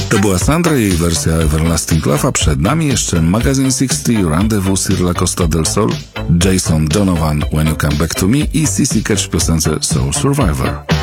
To była Sandra i jej wersja Everlasting Love, a przed nami jeszcze Magazine 60, Rendezvous sur la Costa del Sol, Jason Donovan, When You Come Back to Me i CC Catch w piosence Soul Survivor.